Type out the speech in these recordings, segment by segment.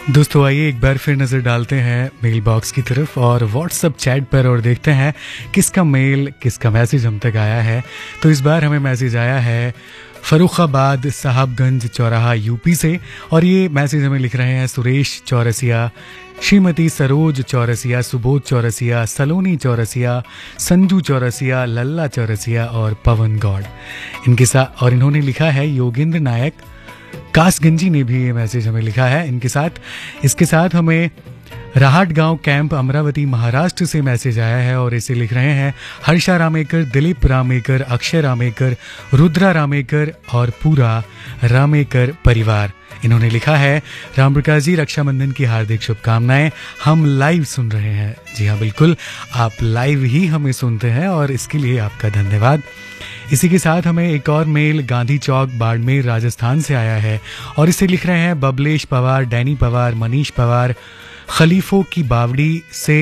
दोस्तों आइए एक बार फिर नज़र डालते हैं मेल बॉक्स की तरफ और व्हाट्सएप चैट पर और देखते हैं किसका मेल किसका मैसेज हम तक आया है। तो इस बार हमें मैसेज आया है फरुखाबाद साहबगंज चौराहा यूपी से और ये मैसेज हमें लिख रहे हैं सुरेश चौरसिया, श्रीमती सरोज चौरसिया, सुबोध चौरसिया, सलोनी चौरसिया, संजू चौरसिया, लल्ला चौरसिया और पवन गौड़। इनके साथ और इन्होंने लिखा है योगेंद्र नायक कासगंजी ने भी ये मैसेज हमें लिखा है इसके साथ हमें राहट गांव कैंप अमरावती महाराष्ट्र से मैसेज आया है और इसे लिख रहे हैं हर्षा रामेकर, दिलीप रामेकर, अक्षय रामेकर, रुद्रा रामेकर और पूरा रामेकर परिवार। इन्होंने लिखा है राम प्रकाश जी, रक्षाबंधन की हार्दिक शुभकामनाएं। हम लाइव सुन रहे हैं। जी हाँ बिल्कुल, आप लाइव ही हमें सुनते हैं और इसके लिए आपका धन्यवाद। इसी के साथ हमें एक और मेल गांधी चौक बाड़मेर राजस्थान से आया है और इसे लिख रहे हैं बबलेश पवार, डैनी पवार, मनीष पवार, खलीफों की बावड़ी से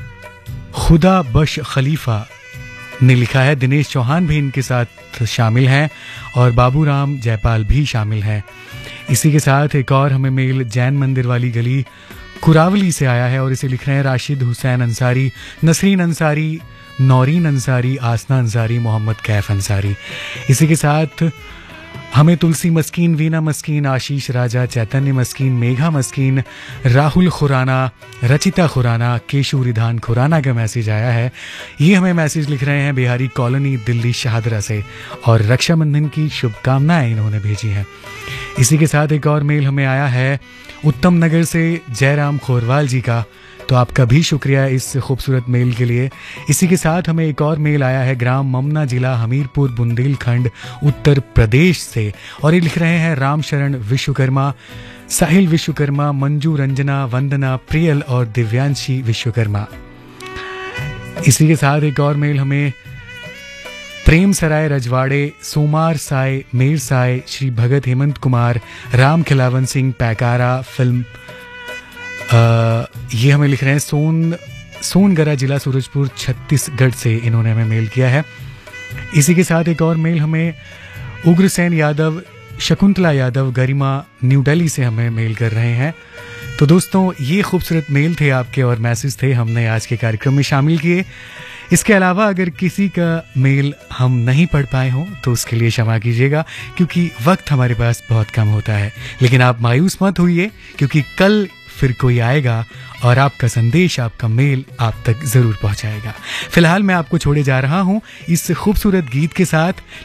खुदा बश खलीफा ने लिखा है। दिनेश चौहान भी इनके साथ शामिल हैं और बाबूराम जयपाल भी शामिल हैं। इसी के साथ एक और हमें मेल जैन मंदिर वाली गली कुरावली से आया है और इसे लिख रहे हैं राशिद हुसैन अंसारी, नसरीन अंसारी, नौरीन अंसारी, आसना अंसारी, मोहम्मद कैफ अंसारी। इसी के साथ हमें तुलसी मस्कीन, वीना मस्कीन, आशीष राजा, चैतन्य मस्कीन, मेघा मस्कीन, राहुल खुराना, रचिता खुराना, केशु रिधान खुराना का मैसेज आया है। ये हमें मैसेज लिख रहे हैं बिहारी कॉलोनी दिल्ली शाहदरा से और रक्षाबंधन की शुभकामनाएं इन्होंने भेजी हैं। इसी के साथ एक और मेल हमें आया है उत्तम नगर से जयराम खोरवाल जी का, तो आपका भी शुक्रिया इस खूबसूरत मेल के लिए। इसी के साथ हमें एक और मेल आया है ग्राम ममना, जिला हमीरपुर, बुंदेलखंड, उत्तर प्रदेश से और ये लिख रहे हैं राम शरण विश्वकर्मा, साहिल विश्वकर्मा, मंजू रंजना, वंदना, प्रियल और दिव्यांशी विश्वकर्मा। इसी के साथ एक और मेल हमें प्रेम सराय रजवाड़े, सोमार साय, मेर साय, श्री भगत हेमंत कुमार, राम खिलावन सिंह, पैकारा फिल्म, ये हमें लिख रहे हैं सोनगरा, जिला सूरजपुर, छत्तीसगढ़ से इन्होंने हमें मेल किया है। इसी के साथ एक और मेल हमें उग्रसेन यादव, शकुंतला यादव, गरिमा, न्यू दिल्ली से हमें मेल कर रहे हैं। तो दोस्तों ये खूबसूरत मेल थे आपके और मैसेज थे हमने आज के कार्यक्रम में शामिल किए। इसके अलावा अगर किसी का मेल हम नहीं पढ़ पाए हों तो उसके लिए क्षमा कीजिएगा क्योंकि वक्त हमारे पास बहुत कम होता है। लेकिन आप मायूस मत होइए क्योंकि कल फिर कोई आएगा और आपका संदेश, आपका मेल आप तक जरूर पहुंचाएगा। फिलहाल मैं आपको छोड़े जा रहा हूं इस खूबसूरत गीत के साथ।